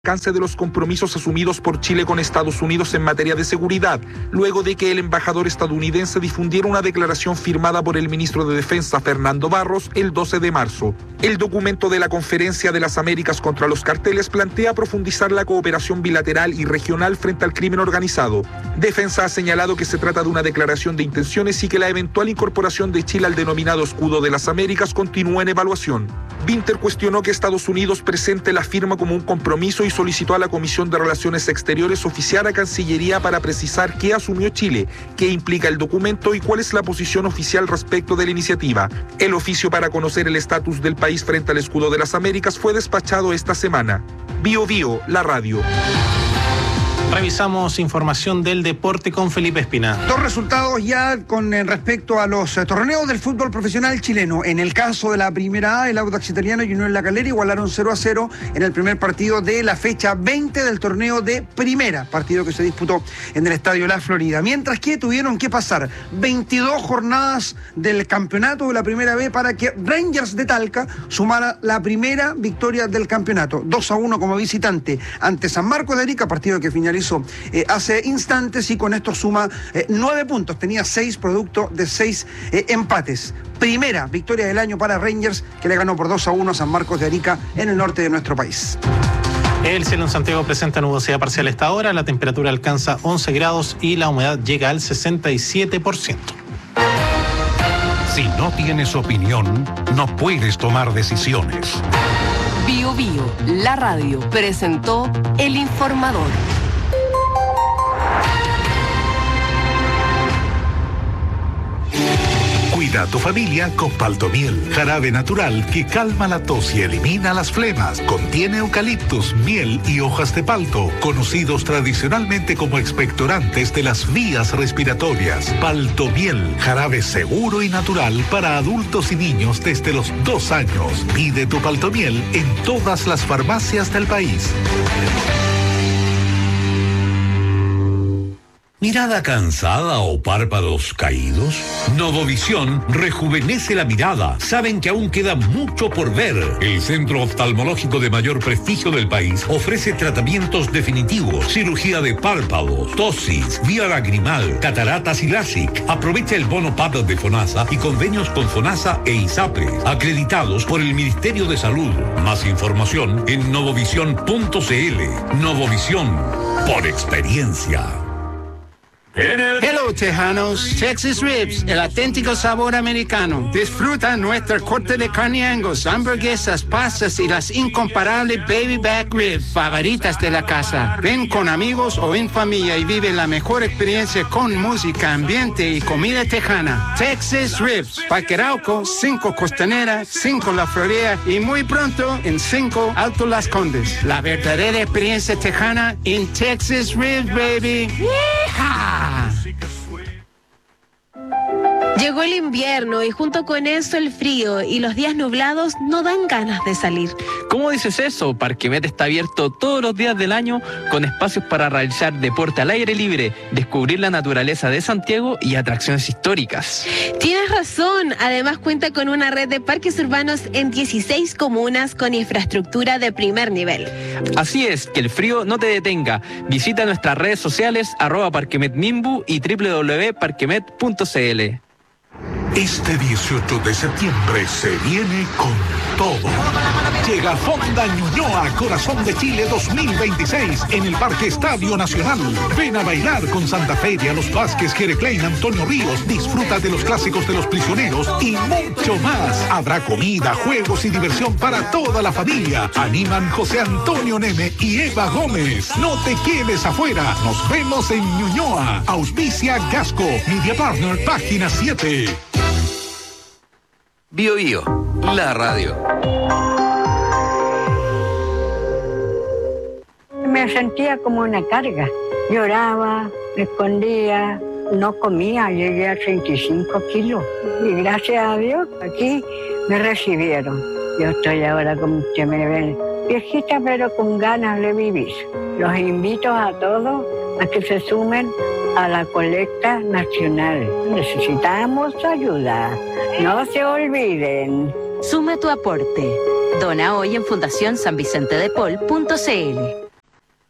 alcance de los compromisos asumidos por Chile con Estados Unidos en materia de seguridad, luego de que el embajador estadounidense difundiera una declaración firmada por el ministro de Defensa, Fernando Barros, el 12 de marzo. El documento de la Conferencia de las Américas contra los Carteles plantea profundizar la cooperación bilateral y regional frente al crimen organizado. Defensa ha señalado que se trata de una declaración de intenciones y que la eventual incorporación de Chile al denominado Escudo de las Américas continúa en evaluación. Vinter cuestionó que Estados Unidos presente la firma como un compromiso y solicitó a la Comisión de Relaciones Exteriores oficiar a Cancillería para precisar qué asumió Chile, qué implica el documento y cuál es la posición oficial respecto de la iniciativa. El oficio para conocer el estatus del país frente al Escudo de las Américas fue despachado esta semana. Bio Bio, la radio. Revisamos información del deporte con Felipe Espina. Dos resultados ya con respecto a los torneos del fútbol profesional chileno. En el caso de la primera A, el Audax Italiano y Unión La Calera igualaron 0-0 en el primer partido de la fecha 20 del torneo de primera, partido que se disputó en el Estadio La Florida. Mientras que tuvieron que pasar 22 jornadas del campeonato de la primera B para que Rangers de Talca sumara la primera victoria del campeonato. 2-1 como visitante ante San Marcos de Arica, partido que finalizó hace instantes y con esto suma 9 puntos. Tenía 6 producto de 6 empates. Primera victoria del año para Rangers, que le ganó por 2-1 a San Marcos de Arica en el norte de nuestro país. El cielo en Santiago presenta nubosidad parcial a esta hora, la temperatura alcanza 11 grados y la humedad llega al 67%. Si no tienes opinión, no puedes tomar decisiones. Bio Bio, la radio, presentó El Informador. Cuida a tu familia con Paltomiel, jarabe natural que calma la tos y elimina las flemas. Contiene eucaliptus, miel y hojas de palto, conocidos tradicionalmente como expectorantes de las vías respiratorias. Paltomiel, jarabe seguro y natural para adultos y niños desde los 2 años. Pide tu Paltomiel en todas las farmacias del país. ¿Mirada cansada o párpados caídos? Novovisión rejuvenece la mirada. Saben que aún queda mucho por ver. El centro oftalmológico de mayor prestigio del país ofrece tratamientos definitivos, cirugía de párpados, tosis, vía lagrimal, cataratas y LASIK. Aprovecha el bono PAP de FONASA y convenios con FONASA e ISAPRE, acreditados por el Ministerio de Salud. Más información en novovisión.cl. Novovisión, por experiencia. Hello, tejanos. Texas Ribs, el auténtico sabor americano. Disfruta nuestra corte de carne Angus, hamburguesas, pastas y las incomparables baby back ribs favoritas de la casa. Ven con amigos o en familia y vive la mejor experiencia con música, ambiente y comida tejana. Texas Ribs, Parque Arauco, 5 Costanera, 5 La Florida y muy pronto en 5 Alto Las Condes. La verdadera experiencia tejana en Texas Ribs, baby. ¡Yeehaw! Llegó el invierno y junto con eso el frío y los días nublados no dan ganas de salir. ¿Cómo dices eso? Parquemet está abierto todos los días del año con espacios para realizar deporte al aire libre, descubrir la naturaleza de Santiago y atracciones históricas. Tienes razón, además cuenta con una red de parques urbanos en 16 comunas con infraestructura de primer nivel. Así es, que el frío no te detenga. Visita nuestras redes sociales @parquemetmimbu y www.parquemet.cl. Este 18 de septiembre se viene con todo. Llega Fonda Ñuñoa, Corazón de Chile 2026 en el Parque Estadio Nacional. Ven a bailar con Santa Fe, a los Vázquez, Jere Klein, Antonio Ríos. Disfruta de los clásicos de los prisioneros y mucho más. Habrá comida, juegos y diversión para toda la familia. Animan José Antonio Neme y Eva Gómez. No te quedes afuera. Nos vemos en Ñuñoa. Auspicia Gasco, Media Partner, Página 7. Bio Bio, la radio. Me sentía como una carga. Lloraba, me escondía, no comía, llegué a 35 kilos. Y gracias a Dios, aquí me recibieron. Yo estoy ahora, como ustedes me ven, viejita pero con ganas de vivir. Los invito a todos a que se sumen a la colecta nacional. Necesitamos ayuda. No se olviden. Suma tu aporte. Dona hoy en fundacionsanvicentedepol.cl.